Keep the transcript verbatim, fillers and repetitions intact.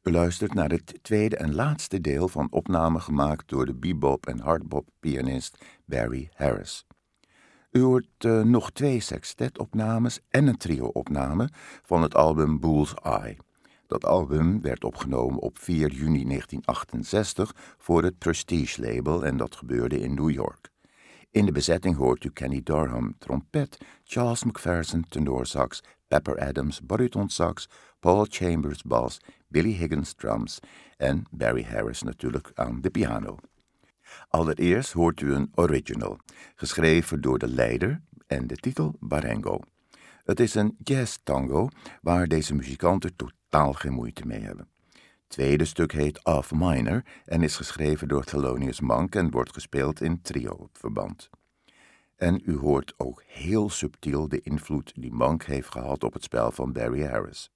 U luistert naar het tweede en laatste deel van opnamen gemaakt door de bebop- en hardbop-pianist Barry Harris. U hoort uh, nog twee sextetopnames en een trio-opname van het album Bull's Eye. Dat album werd opgenomen op vier juni negentien achtenzestig voor het Prestige-label en dat gebeurde in New York. In de bezetting hoort u Kenny Dorham, trompet, Charles McPherson, tenorsax, Pepper Adams, baritonsax, Paul Chambers, bas, Billy Higgins, drums en Barry Harris natuurlijk aan de piano. Allereerst hoort u een original, geschreven door de leider en de titel Barengo. Het is een jazz-tango waar deze muzikanten totaal geen moeite mee hebben. Het tweede stuk heet F Minor en is geschreven door Thelonious Monk en wordt gespeeld in trio-verband. En u hoort ook heel subtiel de invloed die Monk heeft gehad op het spel van Barry Harris.